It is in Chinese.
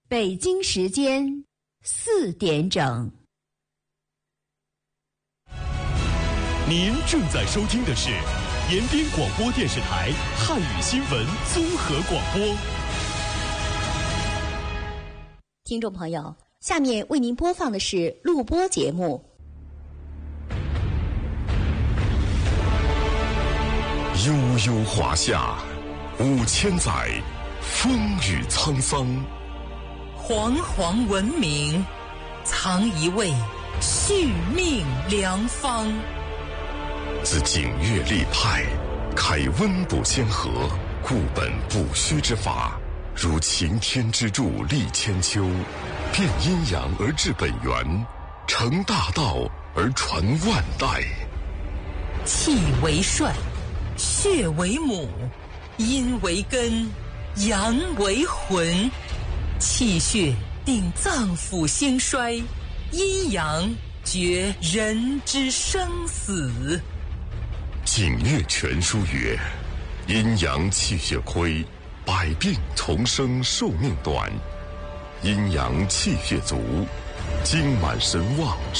北京时间4点整。 您正在收听的是延边广播电视台汉语新闻综合广播。 听众朋友，下面为您播放的是录播节目。 悠悠华夏，5000载，风雨沧桑。 煌煌文明，藏一位续命良方。 自景岳立派，开温补先河，固本不虚之法，如擎天之柱立千秋，变阴阳而治本源，成大道而传万代。 气为帅，血为母，阴为根，阳为魂。气血定脏腑兴衰，阴阳决人之生死。 景岳全书曰：阴阳气血亏，百病丛生，寿命短；阴阳气血足，精满神旺，